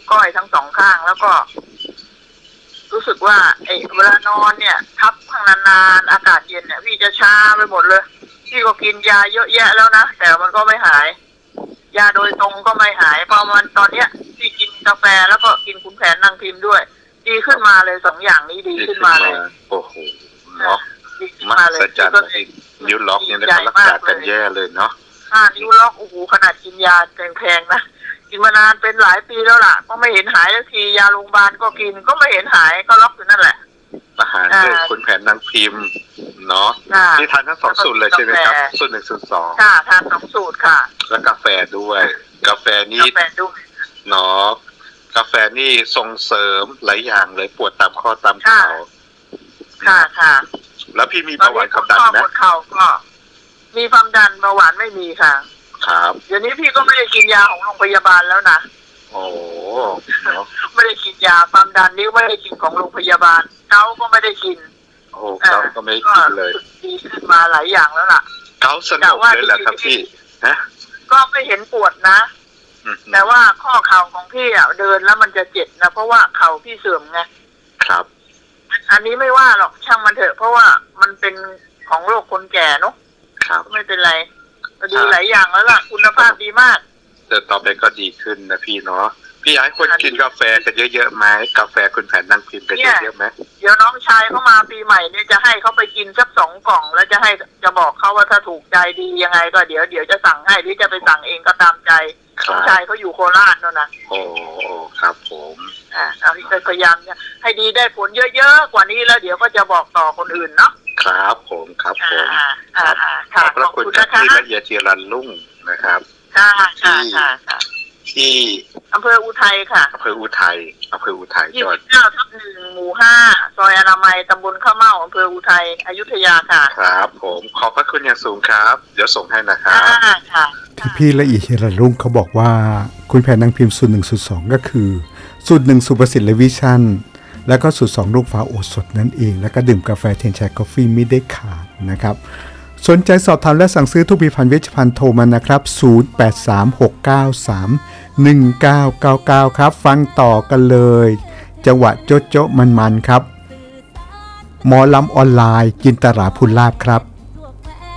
ก้อยทั้งสองข้างแล้วก็รู้สึกว่าเวลานอนเนี่ยทับข้างนานๆอากาศเย็นเนี่ยพี่จะชาไปหมดเลยพี่ก็กินยาเยอะแยะแล้วนะแต่มันก็ไม่หายยาโดยตรงก็ไม่หายพอมันตอนเนี้ยพี่กินกาแฟแล้วก็กินขุนแผนนางพิมพ์ด้วยดีขึ้นมาเลย2 อย่างนี้ดีขึ้นมาเลยโอ้โหเนาะมหัศจรรย์นิ้วล็อกเนี่ยได้รักษากันแย่เลยเนาะนิ้วล็อกโอ้โหขนาดกินยาแพงๆนะกินมานานเป็นหลายปีแล้วล่ะก็ไม่เห็นหายสักทียาโรงพยาบาลก็กินก็ไม่เห็นหายก็ล็อกอยู่นั่นแหละอาหารคือขุนแผนนางพิมพ์เนาะที่ทานทั้ง2 สูตรเลยใช่ไหมครับสูตร1 สูตร 2 ค่ะทาน2 สูตรค่ะแล้วกาแฟด้วยกาแฟนี่เนาะกาแฟนี่ส่งเสริมหลายอย่างเลยปวดตามข้อตามเข่าค่ะแล้วพี่มีเบาหวานความดันไหมเข่าก็มีความดันเบาหวานไม่มีค่ะครับเดี๋ยวนี้พี่ก็ไม่ได้กินยาของโรงพยาบาลแล้วนะโอ้ไม่ได้กินยาความดันนิ้วไม่ได้กินของโรงพยาบาลเกาก็ไม่ได้กินโอ้เกาก็ไม่กินเลยดีขึ้นมาหลายอย่างแล้วล่ะเกาสนุกเลยแหละครับพี่นะก็ไม่เห็นปวดนะแต่ว่าข้อเข่าของพี่เดินแล้วมันจะเจ็บนะเพราะว่าเข่าพี่เสื่อมไงครับอันนี้ไม่ว่าหรอกช่างมันเถอะเพราะว่ามันเป็นของโรคคนแก่เนาะครับไม่เป็นไรดีหลายอย่างแล้วล่ะคุณภาพดีมากแต่ต่อไปก็ดีขึ้นนะพี่เนาะพี่อยากให้คนกินกาแฟกันเยอะๆไหมกาแฟคุณแผนนางพิมพ์กันเยอะๆไหมเดี๋ยวน้องชายเขามาปีใหม่เนี่ยจะให้เขาไปกินสัก2 กล่องแล้วจะบอกเขาว่าถ้าถูกใจดียังไงก็เดี๋ยวจะสั่งให้หรือจะไปสั่งเองก็ตามใจน้องชายเขาอยู่โคราชนั่นนะโอ้ครับผมพี่พยายามให้ดีได้ผลเยอะๆกว่านี้แล้วเดี๋ยวก็จะบอกต่อคนอื่นเนาะครับผมขอบพระคุณที่ละเอียดจีรันลุ่งนะครับที่อำเภออุทัยค่ะอำเภออุทัยจังหวัด 29/1 หมู่ 5ซอยอนามัยตำบลข้าวเม่าอำเภออุทัยอยุธยาค่ะครับผมขอบพระคุณอย่างสูงครับเดี๋ยวส่งให้นะครับพี่ละเอียดจีรันลุ่งเขาบอกว่าคุณแผนนางพิมพ์สูตร1 สูตร 2ก็คือสูตร1สุประสิทธิ์และวิชั่นแล้วก็สูตร2ลูกฟ้าโอสถนั่นเองแล้วก็ดื่มกาแฟเทียนชัยกาแฟไม่ได้ขาดนะครับสนใจสอบถามและสั่งซื้อทุกผลิตภัณฑ์เวชภัณฑ์โทรมานะครับ0836931999ครับฟังต่อกันเลยจังหวะโจ๊ะๆมันๆครับหมอลำออนไลน์จินตราภูลาภครับ